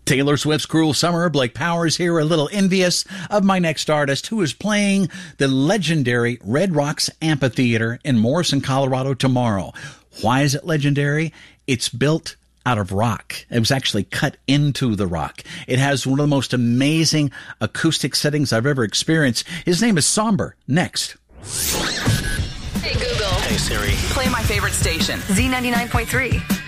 Taylor Swift's Cruel Summer. Blake Powers here, a little envious of my next artist, who is playing the legendary Red Rocks Amphitheater in Morrison, Colorado tomorrow. Why is it legendary? It's built out of rock. It was actually cut into the rock. It has one of the most amazing acoustic settings I've ever experienced. His name is Somber. Next. Hey Google. Hey Siri. Play my favorite station. Z99.3.